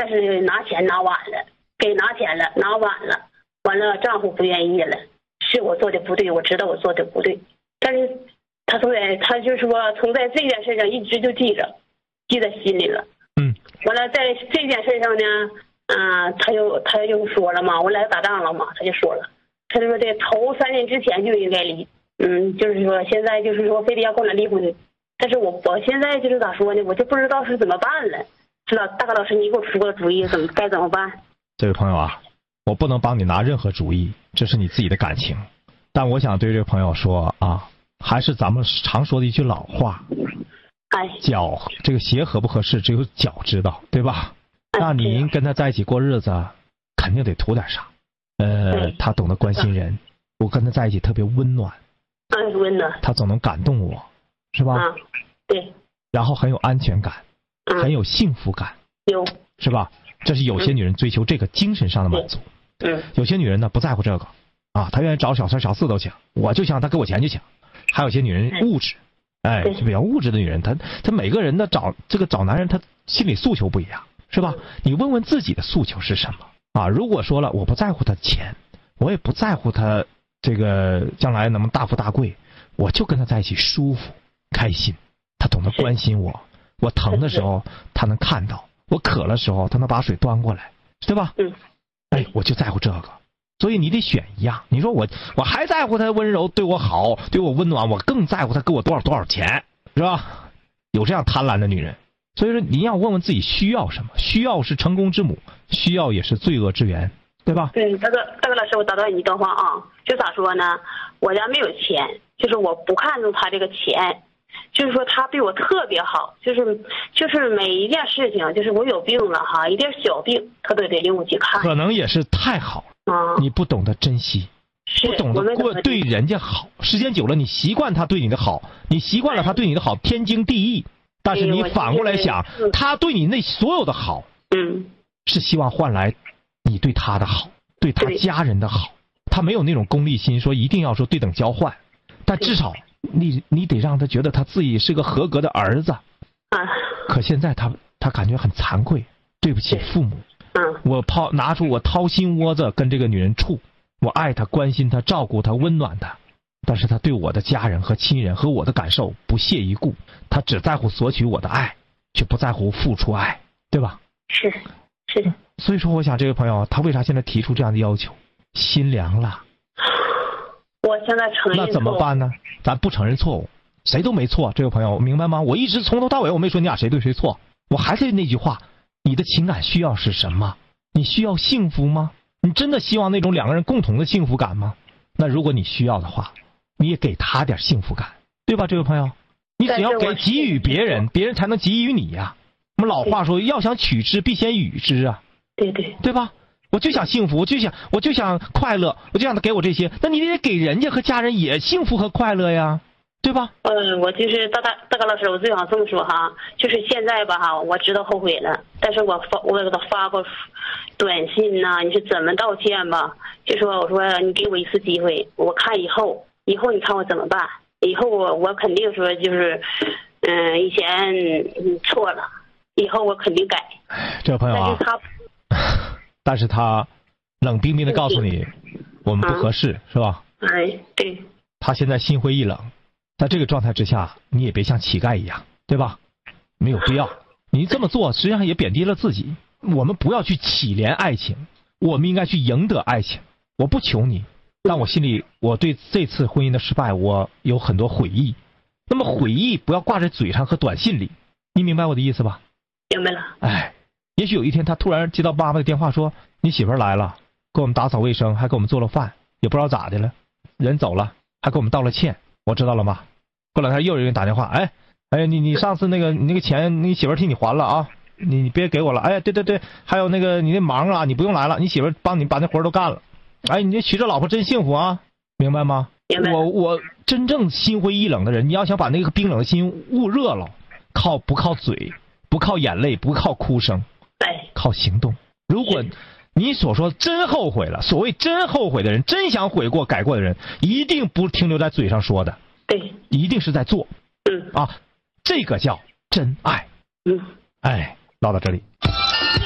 但是拿钱拿晚了，给拿钱了，拿晚了，完了丈夫不愿意了，是我做的不对，我知道我做的不对，但是他就是说从在这件事上一直就记在心里了。完了在这件事上呢，他就说了嘛，我俩打仗了嘛，他就说了，他就说这头3年之前就应该离，就是说现在就是说非得要跟我俩离婚，但是我现在就是咋说呢，我就不知道是怎么办了。知道大哥老师，你给我出个主意，该怎么办？这位朋友啊，我不能帮你拿任何主意，这是你自己的感情。但我想对这位朋友说啊，还是咱们常说的一句老话，脚这个鞋合不合适，只有脚知道，对吧？那您跟他在一起过日子，肯定得图点啥。他懂得关心人，我跟他在一起特别温暖， 温暖， 他总能感动我，是吧？ 对。 然后很有安全感，很有幸福感， 有， 是吧？这是有些女人追求这个精神上的满足。有些女人呢不在乎这个啊，她愿意找小三小四都行，我就想她给我钱就行。还有些女人物质，就比较物质的女人，她每个人的找男人，她心理诉求不一样，是吧？你问问自己的诉求是什么啊？如果说了我不在乎他钱，我也不在乎他这个将来能不能大富大贵，我就跟他在一起舒服开心，他懂得关心我，我疼的时候他能看到，我渴的时候他能把水端过来，对吧？我就在乎这个。所以你得选一样。你说我还在乎他温柔对我好对我温暖，我更在乎他给我多少钱，是吧？有这样贪婪的女人。所以说你要问问自己需要什么，需要是成功之母，需要也是罪恶之源，对吧？ 对，大哥老师，我打断你一段话啊，就咋说呢？我家没有钱，就是我不看重他这个钱，就是说他对我特别好，就是每一件事情，就是我有病了哈，一点小病他都得领我去看。 可能也是太好了，你不懂得珍惜，不懂得对人家好，时间久了你习惯他对你的好，你习惯了他对你的好天经地义。但是你反过来想，他对你那所有的好，是希望换来你对他的好，对他家人的好。他没有那种功利心，说一定要说对等交换，但至少你得让他觉得他自己是个合格的儿子。可现在他感觉很惭愧，对不起父母。我拿出我掏心窝子跟这个女人处，我爱她，关心她，照顾她，温暖她。但是他对我的家人和亲人和我的感受不屑一顾，他只在乎索取我的爱，却不在乎付出爱，对吧？是的。所以说我想这位朋友他为啥现在提出这样的要求，心凉了。 我现在承认错误， 那怎么办呢？咱不承认错误，谁都没错，这位朋友明白吗？我一直从头到尾我没说你俩谁对谁错，我还是那句话，你的情感需要是什么？你需要幸福吗？你真的希望那种两个人共同的幸福感吗？那如果你需要的话，你也给他点幸福感，对吧？这位朋友，你只要给予别人，别人才能给予你呀。我们老话说，要想取之必先予之啊。对吧？我就想幸福，我就想快乐，我就想他给我这些，那你得给人家和家人也幸福和快乐呀，对吧？ 我就是大哥老师，我最想这么说哈，就是现在吧哈，我知道后悔了，但是我给他发过短信呐，你是怎么道歉吧？就说我说你给我一次机会，我看以后你看我怎么办？以后我肯定说就是以前错了，以后我肯定改。 这位朋友啊，但是他冷冰冰的告诉你我们不合适，是吧？ 对。 他现在心灰意冷，在这个状态之下你也别像乞丐一样，对吧？没有必要，你这么做实际上也贬低了自己。我们不要去乞怜爱情，我们应该去赢得爱情。我不求你，但我心里我对这次婚姻的失败我有很多悔意，那么悔意不要挂在嘴上和短信里，你明白我的意思吧？ 明白了。 也许有一天他突然接到妈妈的电话说你媳妇儿来了，给我们打扫卫生，还给我们做了饭，也不知道咋的了，人走了还给我们道了歉，我知道了吗？过两天又有人打电话，你上次那个钱你媳妇儿替你还了啊，你别给我了。对，还有那个你那忙啊，你不用来了，你媳妇儿帮你把那活都干了。你这娶这老婆真幸福啊，明白吗？ 明白。 我真正心灰意冷的人，你要想把那个冰冷的心捂热了，不靠嘴，不靠眼泪，不靠哭声，靠行动。如果你所说真后悔了，所谓真后悔的人，真想悔过改过的人，一定不停留在嘴上说的， 对， 一定是在做。这个叫真爱。唠到这里。